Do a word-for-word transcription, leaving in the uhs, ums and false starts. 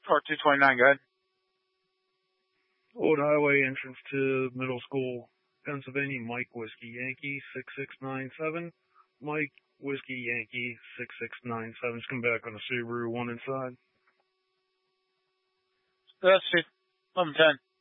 Or two twenty-nine, go ahead. Old Highway entrance to middle school, Pennsylvania, Mike Whiskey Yankee, six six nine seven. Mike Whiskey Yankee, six six nine seven. Just come back on a Subaru, one inside. That's it. eleven ten.